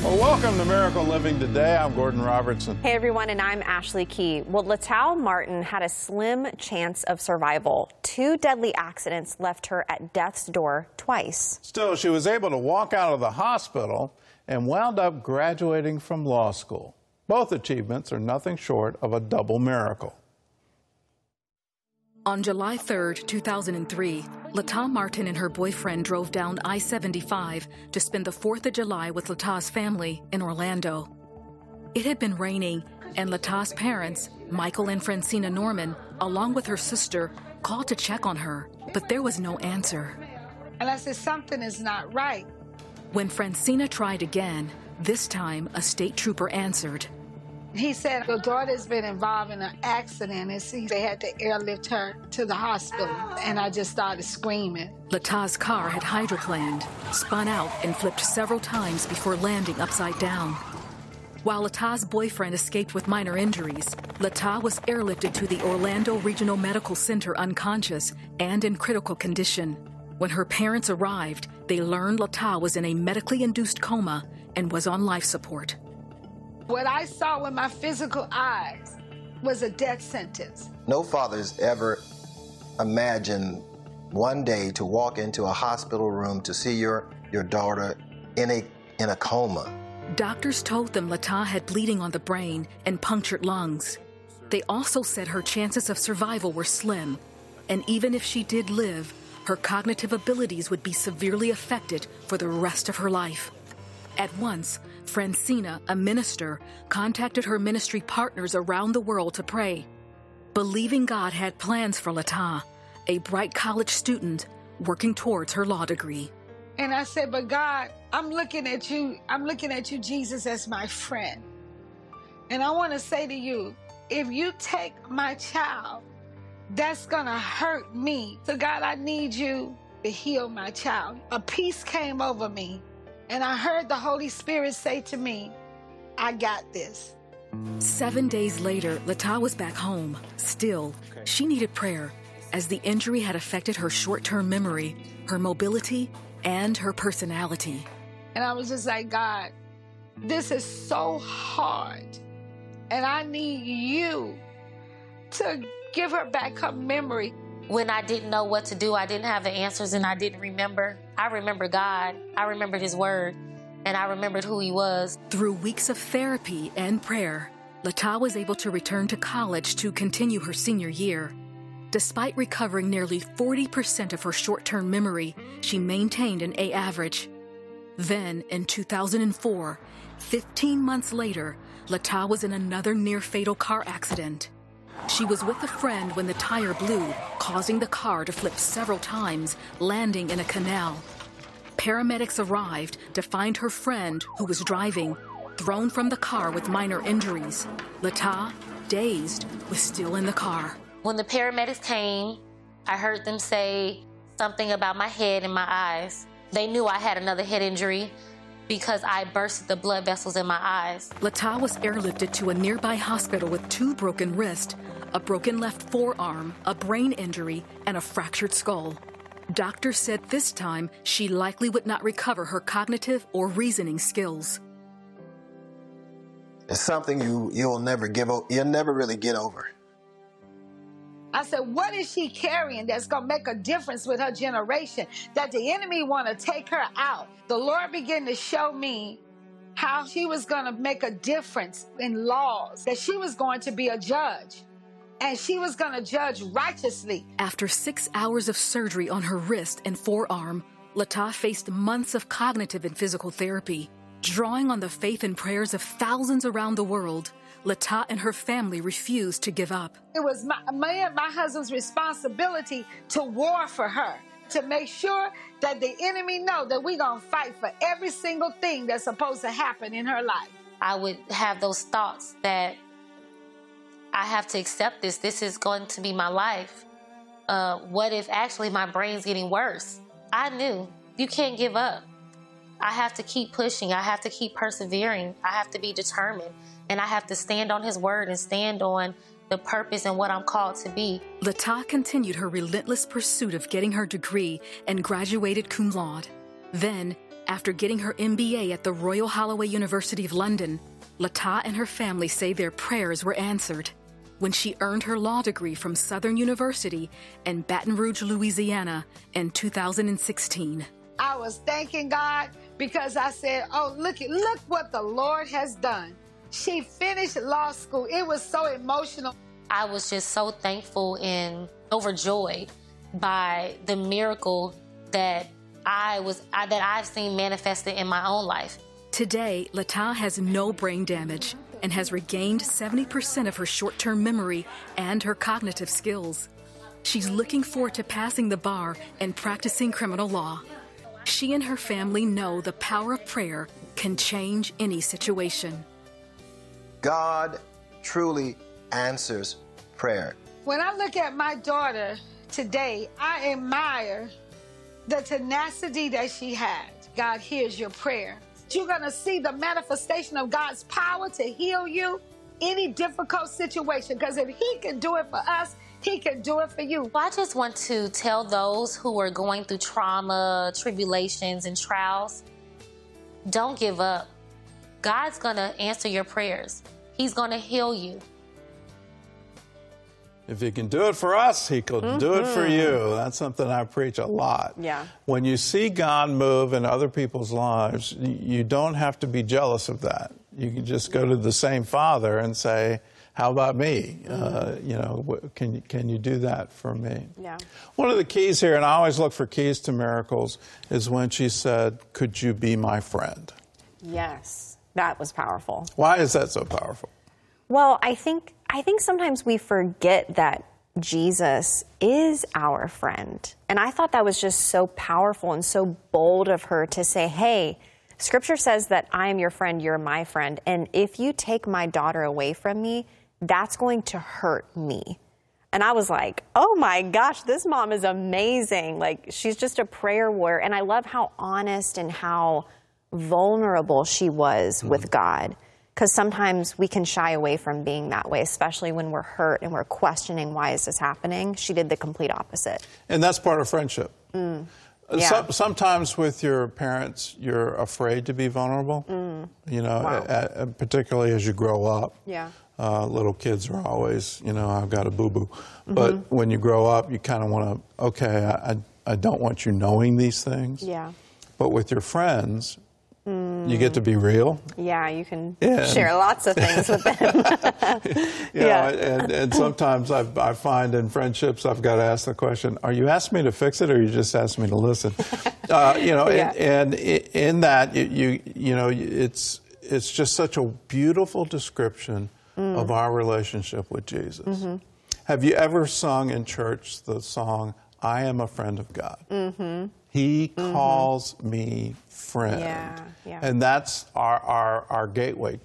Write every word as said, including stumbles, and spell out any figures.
Well, welcome to Miracle Living Today. I'm Gordon Robertson. Hey, everyone, and I'm Ashley Key. Well, Latal Martin had a slim chance of survival. Two deadly accidents left her at death's door twice. Still, she was able to walk out of the hospital and wound up graduating from law school. Both achievements are nothing short of a double miracle. On July third, two thousand three, Latal Martin and her boyfriend drove down I seventy-five to spend the fourth of July with Latal's family in Orlando. It had been raining, and Latal's parents, Michael and Francina Norman, along with her sister, called to check on her, but there was no answer. And I said, something is not right. When Francina tried again, this time a state trooper answered. He said, your daughter's been involved in an accident, and see, they had to airlift her to the hospital, and I just started screaming. Latal's car had hydroplaned, spun out, and flipped several times before landing upside down. While Latal's boyfriend escaped with minor injuries, Latal was airlifted to the Orlando Regional Medical Center unconscious and in critical condition. When her parents arrived, they learned Latal was in a medically induced coma and was on life support. What I saw with my physical eyes was a death sentence. No father's ever imagined one day to walk into a hospital room to see your, your daughter in a, in a coma. Doctors told them Latal had bleeding on the brain and punctured lungs. They also said her chances of survival were slim, and even if she did live, her cognitive abilities would be severely affected for the rest of her life. At once, Francina, a minister, contacted her ministry partners around the world to pray. Believing God had plans for Latal, a bright college student working towards her law degree. And I said, but God, I'm looking at you, I'm looking at you, Jesus, as my friend. And I want to say to you, if you take my child, that's gonna hurt me. So God, I need you to heal my child. A peace came over me. And I heard the Holy Spirit say to me, I got this. Seven days later, Latal was back home. Still, she needed prayer, as the injury had affected her short-term memory, her mobility, and her personality. And I was just like, God, this is so hard. And I need you to give her back her memory. When I didn't know what to do, I didn't have the answers, and I didn't remember. I remember God. I remembered His word, and I remembered who He was. Through weeks of therapy and prayer, Latal was able to return to college to continue her senior year. Despite recovering nearly forty percent of her short-term memory, she maintained an A average. Then, in two thousand four, fifteen months later, Latal was in another near-fatal car accident. She was with a friend when the tire blew, causing the car to flip several times, landing in a canal. Paramedics arrived to find her friend, who was driving, thrown from the car with minor injuries. Latal, dazed, was still in the car. When the paramedics came, I heard them say something about my head and my eyes. They knew I had another head injury because I bursted the blood vessels in my eyes. Latal was airlifted to a nearby hospital with two broken wrists, a broken left forearm, a brain injury, and a fractured skull. Doctors said this time she likely would not recover her cognitive or reasoning skills. It's something you, you'll never give o- you'll never really get over. I said, what is she carrying that's going to make a difference with her generation, that the enemy want to take her out? The Lord began to show me how she was going to make a difference in laws, that she was going to be a judge, and she was going to judge righteously. After six hours of surgery on her wrist and forearm, Latal faced months of cognitive and physical therapy. Drawing on the faith and prayers of thousands around the world, Latal and her family refused to give up. It was my, my and my husband's responsibility to war for her, to make sure that the enemy know that we're going to fight for every single thing that's supposed to happen in her life. I would have those thoughts that I have to accept this. This is going to be my life. Uh, what if actually my brain's getting worse? I knew you can't give up. I have to keep pushing. I have to keep persevering. I have to be determined. And I have to stand on His word and stand on the purpose and what I'm called to be. Latal continued her relentless pursuit of getting her degree and graduated cum laude. Then, After getting her M B A at the Royal Holloway University of London, Lata and her family say their prayers were answered when she earned her law degree from Southern University in Baton Rouge, Louisiana in two thousand sixteen. I was thanking God because I said, oh, look, look what the Lord has done. She finished law school. It was so emotional. I was just so thankful and overjoyed by the miracle that I was I, that I've seen manifested in my own life. Today, Lata has no brain damage and has regained seventy percent of her short-term memory and her cognitive skills. She's looking forward to passing the bar and practicing criminal law. She and her family know the power of prayer can change any situation. God truly answers prayer. When I look at my daughter today, I admire the tenacity that she had. God hears your prayer. You're going to see the manifestation of God's power to heal you any difficult situation, because if he can do it for us, he can do it for you. I just want to tell those who are going through trauma, tribulations, and trials, don't give up. God's going to answer your prayers. He's going to heal you. If he can do it for us, he can mm-hmm. do it for you. That's something I preach a lot. Yeah. When you see God move in other people's lives, you don't have to be jealous of that. You can just go to the same Father and say, how about me? Mm-hmm. Uh, you know, can you, can you do that for me? Yeah. One of the keys here, and I always look for keys to miracles, is when she said, could you be my friend? Yes, that was powerful. Why is that so powerful? Well, I think I think sometimes we forget that Jesus is our friend. And I thought that was just so powerful and so bold of her to say, hey, Scripture says that I am your friend, you're my friend. And if you take my daughter away from me, that's going to hurt me. And I was like, oh my gosh, this mom is amazing. Like, she's just a prayer warrior. And I love how honest and how vulnerable she was mm-hmm. with God. Because sometimes we can shy away from being that way, especially when we're hurt and we're questioning, why is this happening? She did the complete opposite. And that's part of friendship. Mm. Yeah. So, sometimes with your parents, you're afraid to be vulnerable, mm. you know, wow. a, a, particularly as you grow up. Yeah. Uh, little kids are always, you know, I've got a boo-boo. Mm-hmm. But when you grow up, you kind of want to, okay, I, I don't want you knowing these things. Yeah. But with your friends, you get to be real. Yeah, you can and, share lots of things with them. you yeah. know, and, and sometimes I, I find in friendships I've got to ask the question, are you asking me to fix it or you just asking me to listen? uh, you know, yeah. and, and in that, you, you you know, it's, it's just such a beautiful description mm. of our relationship with Jesus. Mm-hmm. Have you ever sung in church the song, I am a friend of God? Mm-hmm. He mm-hmm. calls me friend. Yeah, yeah. And that's our, our, our gateway